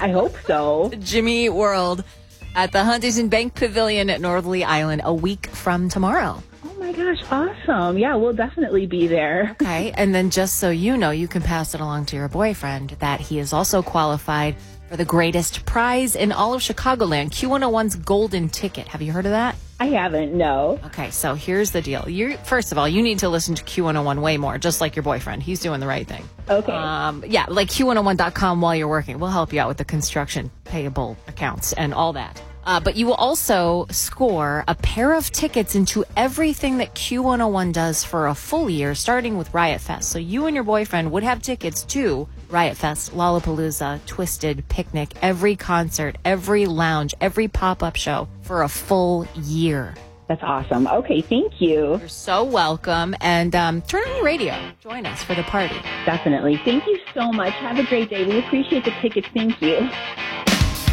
I hope so. Jimmy Eat World at the Huntington Bank Pavilion at Northerly Island a week from tomorrow. Oh my gosh, awesome. Yeah, we'll definitely be there. Okay, and then just so you know, you can pass it along to your boyfriend that he is also qualified for the greatest prize in all of Chicagoland, Q101's Golden Ticket. Have you heard of that? I haven't, no. Okay, so here's the deal. First of all, you need to listen to Q101 way more, just like your boyfriend. He's doing the right thing. Okay. Yeah, like Q101.com while you're working. We'll help you out with the construction payable accounts and all that. But you will also score a pair of tickets into everything that Q101 does for a full year, starting with Riot Fest. So you and your boyfriend would have tickets to Riot Fest, Lollapalooza, Twisted, Picnic, every concert, every lounge, every pop-up show for a full year. That's awesome. Okay, thank you. You're so welcome. And turn on your radio. Join us for the party. Definitely. Thank you so much. Have a great day. We appreciate the tickets. Thank you.